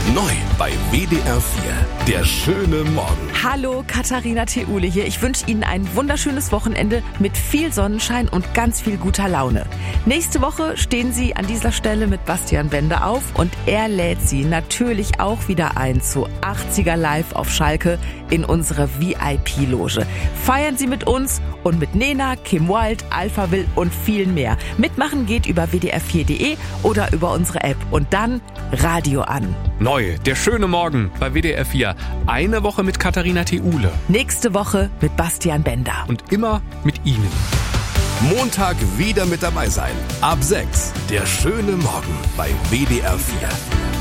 Neu bei WDR 4, der schöne Morgen. Hallo, Katharina Theule hier. Ich wünsche Ihnen ein wunderschönes Wochenende mit viel Sonnenschein und ganz viel guter Laune. Nächste Woche stehen Sie an dieser Stelle mit Bastian Bender auf und er lädt Sie natürlich auch wieder ein zu 80er Live auf Schalke in unsere VIP-Loge. Feiern Sie mit uns und mit Nena, Kim Wilde, Alphaville und vielen mehr. Mitmachen geht über wdr4.de oder über unsere App und dann Radio an. Neu, der schöne Morgen bei WDR 4. Eine Woche mit Katharina Theule. Nächste Woche mit Bastian Bender. Und immer mit Ihnen. Montag wieder mit dabei sein. Ab 6, der schöne Morgen bei WDR 4.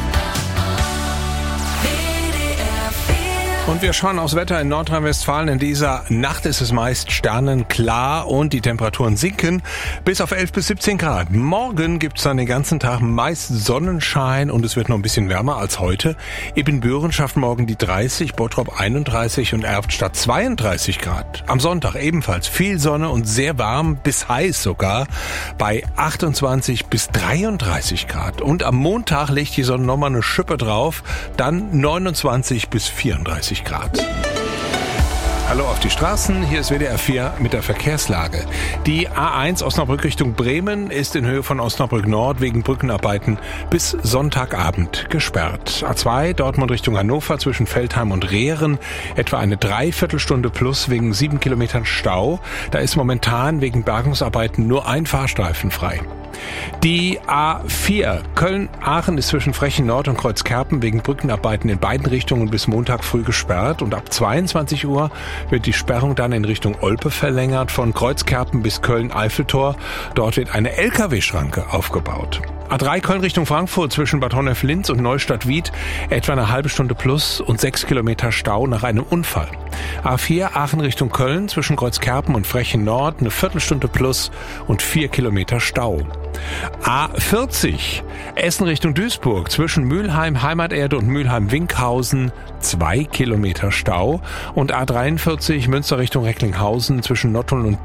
Und wir schauen aufs Wetter in Nordrhein-Westfalen. In dieser Nacht ist es meist sternenklar und die Temperaturen sinken bis auf 11 bis 17 Grad. Morgen gibt es dann den ganzen Tag meist Sonnenschein und es wird noch ein bisschen wärmer als heute. Ibbenbüren schafft morgen die 30, Bottrop 31 und Erftstadt 32 Grad. Am Sonntag ebenfalls viel Sonne und sehr warm bis heiß sogar bei 28 bis 33 Grad. Und am Montag legt die Sonne nochmal eine Schippe drauf, dann 29 bis 34 Grad. Hallo auf die Straßen, hier ist WDR 4 mit der Verkehrslage. Die A1 Osnabrück Richtung Bremen ist in Höhe von Osnabrück Nord wegen Brückenarbeiten bis Sonntagabend gesperrt. A2 Dortmund Richtung Hannover zwischen Veltheim und Rehren etwa eine Dreiviertelstunde plus wegen 7 Kilometern Stau. Da ist momentan wegen Bergungsarbeiten nur ein Fahrstreifen frei. Die A4 Köln-Aachen ist zwischen Frechen Nord und Kreuzkerpen wegen Brückenarbeiten in beiden Richtungen bis Montag früh gesperrt und ab 22 Uhr wird die Sperrung dann in Richtung Olpe verlängert von Kreuzkerpen bis Köln-Eiffeltor. Dort wird eine LKW-Schranke aufgebaut. A3 Köln Richtung Frankfurt zwischen Bad Honnef-Linz und Neustadt-Wied etwa eine halbe Stunde plus und 6 Kilometer Stau nach einem Unfall. A4 Aachen Richtung Köln zwischen Kreuzkerpen und Frechen Nord eine Viertelstunde plus und 4 Kilometer Stau. A40 Essen Richtung Duisburg zwischen Mülheim Heimaterde und Mülheim-Winkhausen 2 Kilometer Stau und A43 Münster Richtung Recklinghausen zwischen Nottuln und